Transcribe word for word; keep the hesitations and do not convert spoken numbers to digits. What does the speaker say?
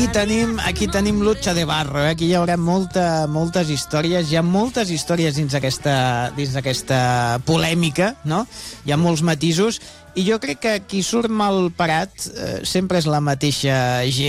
aquí tenim, aquí tenim Lucha de Barro, eh? Aquí hi haurà molta, moltes històries, hi ha moltes històries dins d'aquesta dins d'aquesta polèmica, no? Hi ha molts matisos, i jo crec que qui surt mal parat eh, sempre és la mateixa gent.